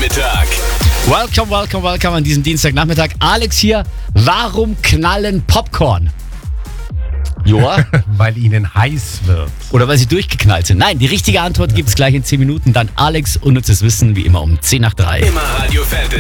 Nachmittag. Welcome an diesem Dienstagnachmittag. Alex hier. Warum knallen Popcorn? Joa? Weil ihnen heiß wird. Oder weil sie durchgeknallt sind? Nein, die richtige Antwort gibt's gleich in 10 Minuten. Dann Alex, unnützes Wissen, wie immer um 10 nach 3. Immer Radio Fantasy.